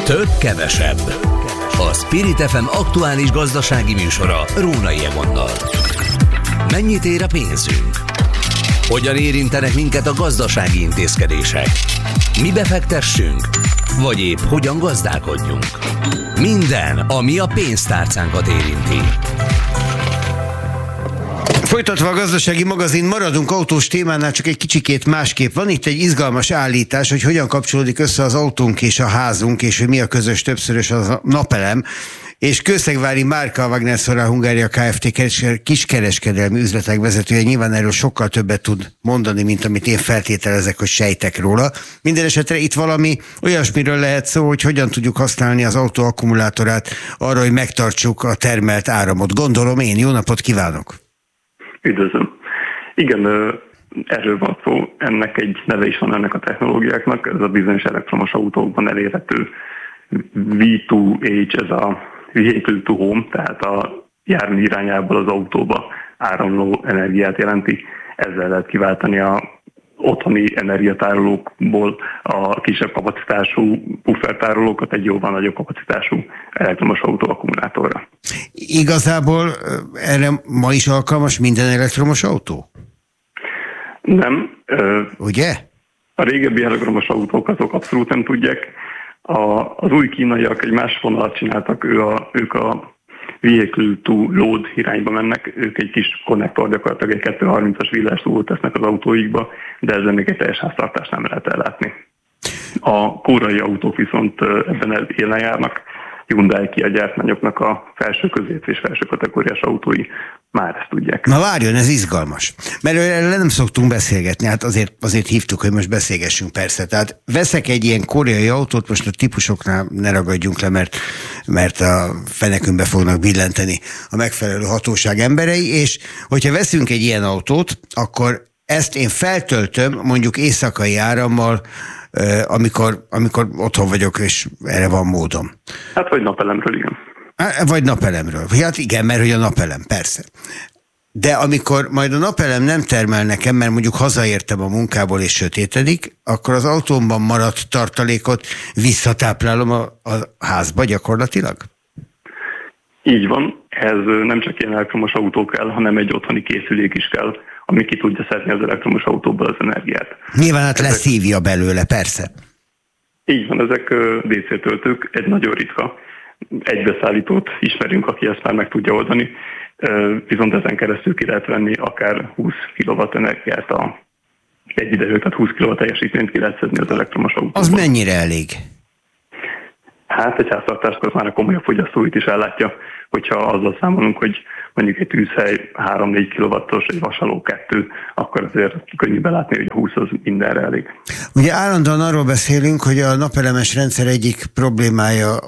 Több kevesebb. A Spirit FM aktuális gazdasági műsora Rónai Egonnal. Mennyit ér a pénzünk? Hogyan érintenek minket a gazdasági intézkedések? Mi befektessünk? Vagy épp hogyan gazdálkodjunk? Minden, ami a pénztárcánkat érinti. Folytatva a gazdasági magazin, maradunk autós témánál, csak egy kicsikét másképp. Van itt egy izgalmas állítás, hogy hogyan kapcsolódik össze az autónk és a házunk, és hogy mi a közös többszörös az a napelem. És Kőszegvári Márka, a Wagner Solar Hungária Kft. Kiskereskedelmi üzletek vezetője nyilván erről sokkal többet tud mondani, mint amit én feltételezek, hogy sejtek róla. Minden esetre itt valami olyasmiről lehet szó, hogy hogyan tudjuk használni az autó akkumulátorát arra, hogy megtartsuk a termelt áramot. Gondolom én. Jó napot kívánok! Üdvözlöm. Igen, erről van szó, ennek egy neve is van ennek a technológiáknak, ez a bizonyos elektromos autókban elérhető V2H, ez a Vehicle to Home, tehát a jármű irányából az autóba áramló energiát jelenti. Ezzel lehet kiváltani a otthoni energiatárolókból a kisebb kapacitású puffertárolókat egy jóval nagyobb kapacitású elektromos autó akkumulátorra. Igazából erre ma is alkalmas minden elektromos autó? Nem. Ugye? A régebbi elektromos autók azok abszolút nem tudják. Az új kínaiak egy más vonalat csináltak, ők a Vehicle to Load irányba mennek, ők egy kis konnektor, gyakorlatilag egy 230-as villás túlót tesznek az autóikba, de ezzel még egy teljes háztartást nem lehet ellátni. A koreai autók viszont ebben élen járnak. Hyundai Kia gyártmányoknak a felső közép és felső kategóriás autói már ezt tudják. Na várjon, ez izgalmas. Mert erről nem szoktunk beszélgetni, hát azért hívtuk, hogy most beszélgessünk persze. Tehát veszek egy ilyen koreai autót, most a típusoknál ne ragadjunk le, mert a fenekünkbe fognak billenteni a megfelelő hatóság emberei, és hogyha veszünk egy ilyen autót, akkor ezt én feltöltöm mondjuk éjszakai árammal, amikor otthon vagyok, és erre van módom. Hát vagy napelemről, igen. Vagy napelemről. Hát igen, mert hogy a napelem, persze. De amikor majd a napelem nem termel nekem, mert mondjuk hazaértem a munkából és sötétedik, akkor az autómban maradt tartalékot visszatáplálom a házba gyakorlatilag? Így van. Ez nem csak ilyen elektromos autó kell, hanem egy otthoni készülék is kell, ami ki tudja szedni az elektromos autóból az energiát. Nyilván hát leszívja belőle, persze. Így van, ezek DC töltők, egy nagyon ritka egybeszállítót ismerünk, aki ezt már meg tudja oldani, viszont ezen keresztül ki lehet venni akár 20 kW energiát egy idejű, tehát 20 kW teljesítményt ki lehet szedni az elektromos autóból. Az mennyire elég? Hát egy háztartáskor már a komolyabb fogyasztóit is ellátja, hogyha azzal számolunk, hogy mondjuk egy tűzhely 3-4 kW-os, egy vasaló 2, akkor azért könnyű belátni, hogy a 20 az mindenre elég. Ugye állandóan arról beszélünk, hogy a napelemes rendszer egyik problémája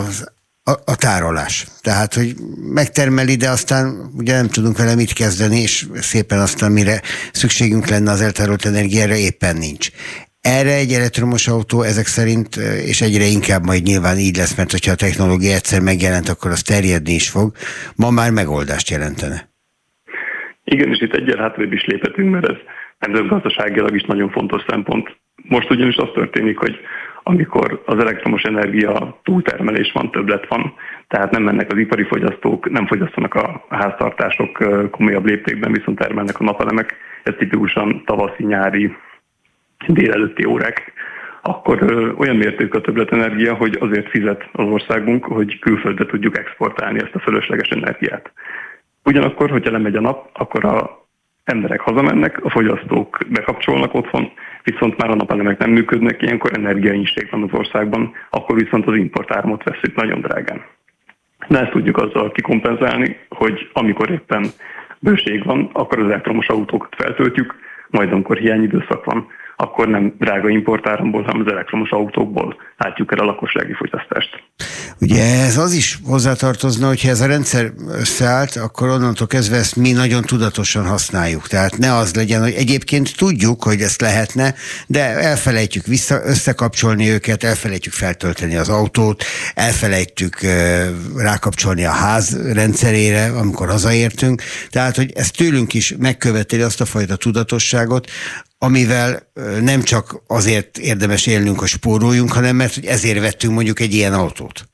a tárolás. Tehát, hogy megtermeli, de aztán ugye nem tudunk vele mit kezdeni, és szépen aztán mire szükségünk lenne az eltárolt energiára éppen nincs. Erre egy elektromos autó ezek szerint, és egyre inkább majd nyilván így lesz, mert hogyha a technológia egyszer megjelent, akkor az terjedni is fog, ma már megoldást jelentene. Igen, és itt egyel hátrébb is léphetünk, mert ez nemzetgazdaságilag is nagyon fontos szempont. Most ugyanis az történik, hogy amikor az elektromos energia túltermelés van, többlet van, tehát nem mennek az ipari fogyasztók, nem fogyasztanak a háztartások komolyabb léptékben, viszont termelnek a napelemek, ez tipikusan tavaszi, nyári, délelőtti órák, akkor olyan mértékű a többletenergia, hogy azért fizet az országunk, hogy külföldre tudjuk exportálni ezt a fölösleges energiát. Ugyanakkor, hogyha lemegy a nap, akkor az emberek hazamennek, a fogyasztók bekapcsolnak otthon, viszont már a napelemek nem működnek, ilyenkor energiainség van az országban, akkor viszont az importáramot veszük nagyon drágán. De ezt tudjuk azzal kikompenzálni, hogy amikor éppen bőség van, akkor az elektromos autókat feltöltjük, majd amikor hiányidőszak van, akkor nem drága importáramból, hanem az elektromos autókból látjuk el a lakossági fogyasztást. Ugye ez az is hozzátartozna, hogyha ez a rendszer összeállt, akkor onnantól kezdve ezt mi nagyon tudatosan használjuk. Tehát ne az legyen, hogy egyébként tudjuk, hogy ezt lehetne, de elfelejtjük összekapcsolni őket, elfelejtjük feltölteni az autót, elfelejtjük rákapcsolni a ház rendszerére, amikor hazaértünk. Tehát, hogy ez tőlünk is megköveteli azt a fajta tudatosságot, amivel nem csak azért érdemes élnünk, hogy spóroljunk, hanem mert hogy ezért vettünk mondjuk egy ilyen autót.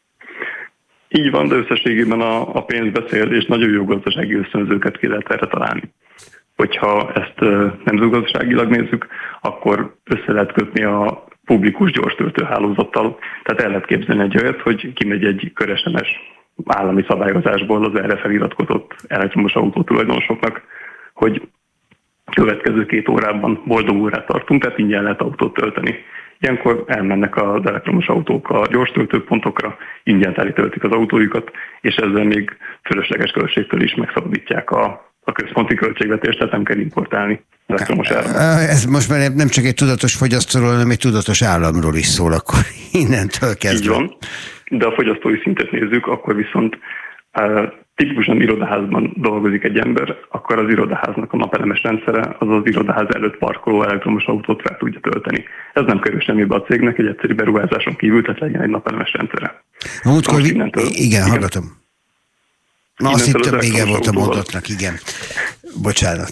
Így van, de összességében a pénz beszél, és nagyon jó gazdasági ösztönzőket ki lehet erre találni. Hogyha ezt nemzetgazdaságilag nézzük, akkor össze lehet kötni a publikus gyorstöltőhálózattal. Tehát el lehet képzelni egy olyat, hogy kimegy egy köresemes állami szabályozásból az erre feliratkozott elektromos autó tulajdonosoknak, hogy következő 2 órában boldog órát tartunk, tehát ingyen lehet autót tölteni. Ilyenkor elmennek az elektromos autók a gyorstöltőpontokra, ingyen telítöltik az autójukat, és ezzel még fölösleges költségtől is megszabadítják a központi költségvetést, tehát nem kell importálni elektromos áramot. Ez most már nem csak egy tudatos fogyasztóról, hanem egy tudatos államról is szól, akkor innentől kezdve. Így van, de a fogyasztói szintet nézzük, akkor viszont tipikusan irodaházban dolgozik egy ember, akkor az irodaháznak a napelemes rendszere az az irodaház előtt parkoló elektromos autót fel tudja tölteni. Ez nem kerül semmibe a cégnek, egy egyszerű beruházáson kívül, tehát legyen egy napelemes rendszere. Igen, hallgatom. Na, azt hittem, vége volt a mondatnak, igen. Bocsánat.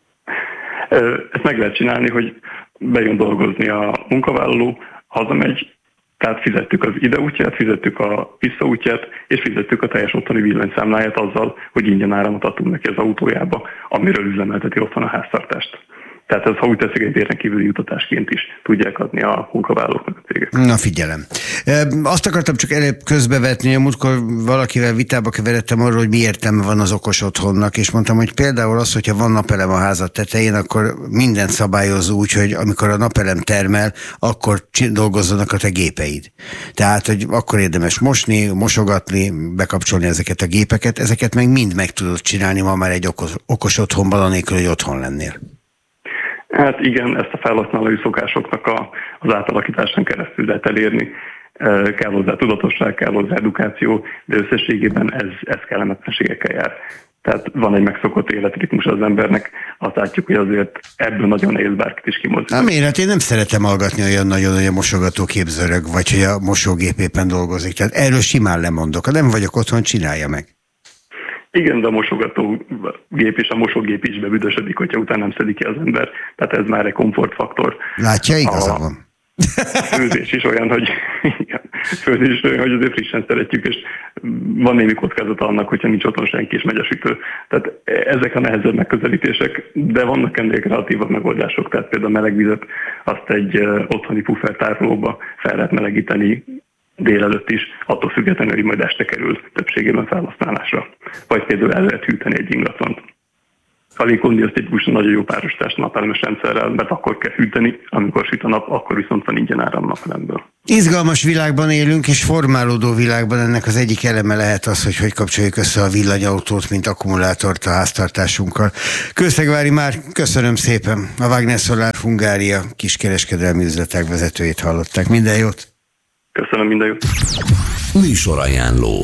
Ezt meg lehet csinálni, hogy bejön dolgozni a munkavállaló, hazamegy, tehát fizettük az ideútját, fizettük a visszaútját, és fizettük a teljes otthoni villanyszámláját azzal, hogy ingyen áramot adtunk neki az autójába, amiről üzemelteti otthon a háztartást. Tehát ez, ha úgy teszik, egy éren kívüli jutatásként is tudják adni a munkavállalóknak a cégek. Na figyelem. Azt akartam csak előbb közbevetni, hogy a múltkor valakivel vitába keveredtem arról, hogy mi értelme van az okos otthonnak, és mondtam, hogy például az, hogyha van napelem a házad tetején, akkor mindent szabályozó úgy, hogy amikor a napelem termel, akkor dolgozzanak a te gépeid. Tehát, hogy akkor érdemes mosni, mosogatni, bekapcsolni ezeket a gépeket, ezeket meg mind tudod csinálni ma már egy okos otthonban, anélkül, hogy otthon lennél. Hát igen, ezt a felhasználói szokásoknak az átalakításán keresztül lehet elérni. Kell hozzá tudatosság, kell hozzá edukáció, de összességében ez kellemetlenségekkel jár. Tehát van egy megszokott életritmus az embernek, azt látjuk, hogy azért ebből nagyon nehéz bárkit is kimozdítani. Na miért? Én nem szeretem hallgatni olyan nagyon, hogy a mosogatógép zörög, vagy hogy a mosógép éppen dolgozik. Tehát erről simán lemondok. Ha nem vagyok otthon, csinálja meg. Igen, de a mosogatógép és a mosógép is bebüdösödik, hogyha utána nem szedik ki az ember. Tehát ez már egy komfortfaktor. Látja, igaza van. Főzés is olyan, hogy azért frissen szeretjük, és van némi kockázata annak, hogyha nincs otthon senki, és megy a sütő. Tehát ezek a nehezebb megközelítések, de vannak ennél kreatívabb megoldások. Tehát például a melegvizet azt egy otthoni puffertárolóba fel lehet melegíteni délelőtt is, attól függetlenül, hogy majd este kerül többségében felhasználásra. Vagy például el lehet hűteni egy ingatlant. A légkondisztikusan nagyon jó párosítás napelemes rendszerrel, mert akkor kell hűteni, amikor süt a nap, akkor viszont van ingyen áram napelemből. Izgalmas világban élünk, és formálódó világban ennek az egyik eleme lehet az, hogy kapcsoljuk össze a villanyautót, mint akkumulátort a háztartásunkkal. Kőszegvári Márk, köszönöm szépen. A Wagner Solar Hungária kiskereskedelmi üzletág vezetőjét hallották. Minden jót! Köszönöm, minden jót! Műsorajánló.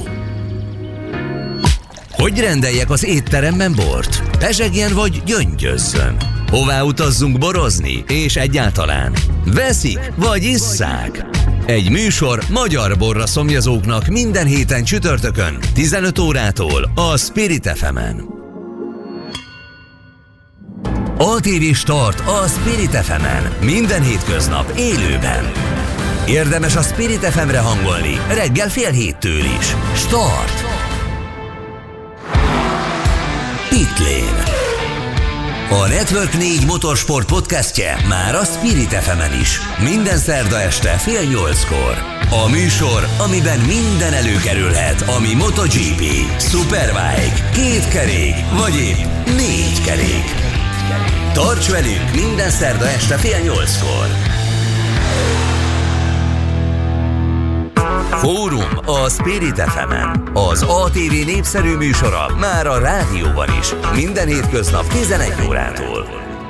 Hogy rendeljek az étteremben bort? Pezsegjen vagy gyöngyözzön? Hová utazzunk borozni? És egyáltalán veszik vagy isszák? Egy műsor magyar borra szomjazóknak minden héten csütörtökön 15 órától a Spirit FM-en. ATV Start a Spirit FM-en minden hétköznap élőben. Érdemes a Spirit FM-re hangolni reggel 6:30 is. Start! Pitlane. A Network 4 motorsport podcastje már a Spirit FM-en is. Minden szerda este 7:30-kor. A műsor, amiben minden előkerülhet, ami MotoGP, Superbike, 2 kerék, vagy épp 4 kerék. Tarts velünk minden szerda este 7:30-kor. Fórum a Spirit FM-en. Az ATV népszerű műsora már a rádióban is. Minden hétköznap 11 órától.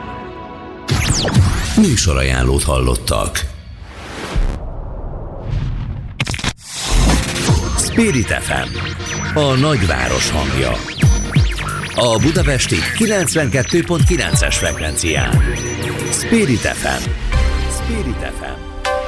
Műsorajánlót hallottak. Spirit FM, a nagyváros hangja. A budapesti 92.9-es frekvencián. Spirit FM. Spirit FM.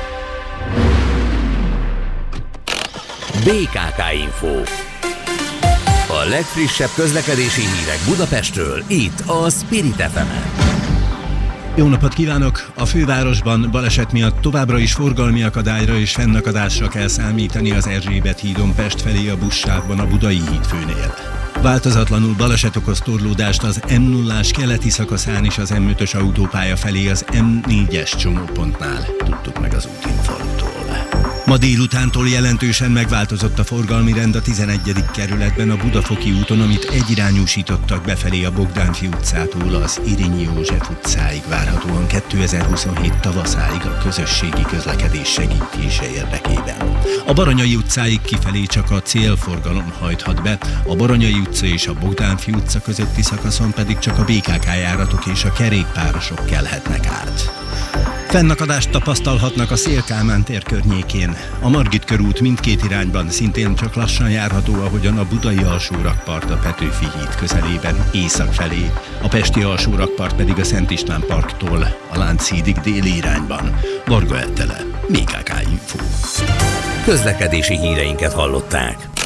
BKK Info. A legfrissebb közlekedési hírek Budapestről, itt a Spirit FM-en. Jó napot kívánok! A fővárosban baleset miatt továbbra is forgalmi akadályra és fennakadásra kell számítani az Erzsébet hídon Pest felé a buszsávban a Budai híd főnél. Változatlanul baleset okoz torlódást az M0-ás keleti szakaszán és az M5-ös autópálya felé az M4-es csomópontnál, tudtuk meg az útinformtól. Ma délutántól jelentősen megváltozott a forgalmi rend a 11. kerületben a Budafoki úton, amit egyirányúsítottak befelé a Bogdánfi utcától az Irinyi József utcáig, várhatóan 2027 tavaszáig a közösségi közlekedés segítése érdekében. A Baranyai utcáig kifelé csak a célforgalom hajthat be, a Baranyai utca és a Bogdánfi utca közötti szakaszon pedig csak a BKK járatok és a kerékpárosok kelhetnek át. Fennakadást tapasztalhatnak a Széll-Kálmán tér környékén. A Margit körút mindkét irányban szintén csak lassan járható, ahogyan a budai alsórakpart a Petőfi híd közelében észak felé, a pesti alsórakpart pedig a Szent István parktól a Lánchídig déli irányban. Varga Ettele, BKK Info. Közlekedési híreinket hallották.